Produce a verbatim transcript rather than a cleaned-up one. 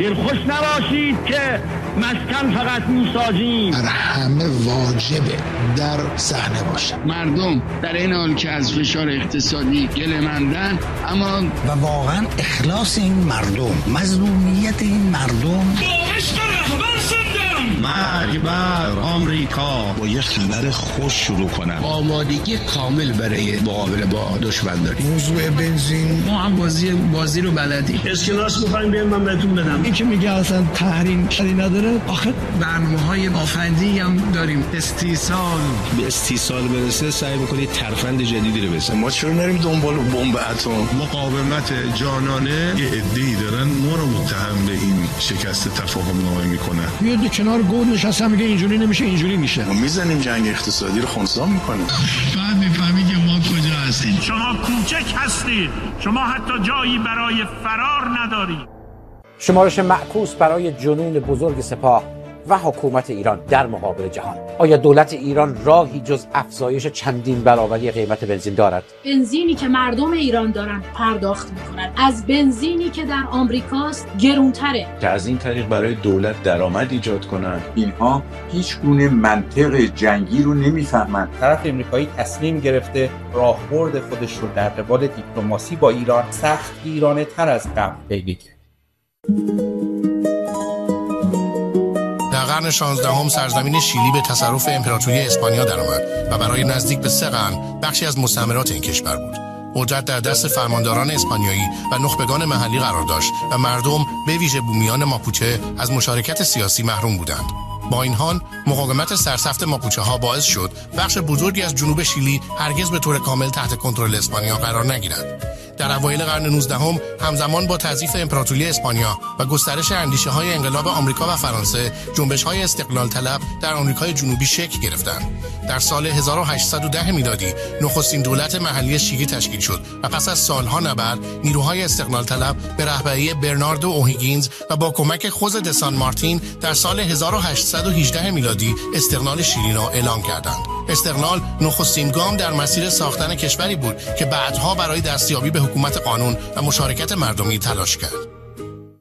دلخوش نباشید که مسکن فقط میسازیم. بر همه واجبه در صحنه باشه. مردم در این حال که از فشار اقتصادی گله‌مندن، اما و واقعا اخلاص این مردم، مظلومیت این مردم، مرگ بر آمریکا. با یه خبر خوش شروع کنم. آمادگی کامل برای مقابله با دشمن داریم. موضوع بنزین، ما هم بازی بازی رو بلدیم. اسکناس می‌خوایم بیام من بهتون بدم. این که میگه اصلا تحریم شدی نداره. آخه برنامه‌های آفندی هم داریم. استیصال به استیصال برسه سعی می‌کنید ترفند جدیدی رو بزنید. ما چرا نریم دنبال بمب اتم؟ مقاومت جانانه یه عده‌ای دارن ما رو متهم به این شکست تفاهم نامه میکنن. یه کنار گور نشسته میگه اینجوری نمیشه اینجوری میشه. ما میزنیم جنگ اقتصادی رو خنثی میکنیم. بعد میفهمی که ما کجا هستیم. شما کوچک هستید. شما حتی جایی برای فرار ندارید. شمارش معکوس برای جنون بزرگ سپاه و حکومت ایران در مقابل جهان. آیا دولت ایران راهی جز افزایش چندین برابری قیمت بنزین دارد؟ بنزینی که مردم ایران دارن پرداخت میکنن از بنزینی که در آمریکاست گرونتره، که از این طریق برای دولت درآمد ایجاد کنن. اینها هیچ گونه منطق جنگی رو نمیفهمند. طرف امریکایی تصمیم گرفته راهبرد خودش رو در قبال دیپلماسی با ایران سخت ایرانه تر از قبل پیگیری کرد. در قرن شانزدهم سرزمین شیلی به تصرف امپراتوری اسپانیا درآمد و برای نزدیک به سه قرن بخشی از مستعمرات این کشور بود. قدرت در دست فرمانداران اسپانیایی و نخبگان محلی قرار داشت و مردم به ویژه بومیان ماپوچه از مشارکت سیاسی محروم بودند. با این حال مقاومت سرسخت ماپوچه ها باعث شد بخش بزرگی از جنوب شیلی هرگز به طور کامل تحت کنترل اسپانیا قرار نگیرد. در اوایل قرن نوزدهم همزمان با تضعیف امپراتوری اسپانیا و گسترش اندیشه‌های انقلاب آمریکا و فرانسه، جنبش‌های استقلال طلب در آمریکای جنوبی شکل گرفتند. در سال هزار و هشتصد و ده میلادی نخستین دولت محلی شیلی تشکیل شد و پس از سالها نبرد نیروهای استقلال طلب به رهبری برناردو اوهیگینز و با کمک خوز دسان مارتین در سال هزار و هشتصد و هجده میلادی استقلال شیلی را اعلام کردند. استقلال نخستین گام در مسیر ساختن کشوری بود که بعدها برای دستیابی به حکومت قانون و مشارکت مردمی تلاش کرد.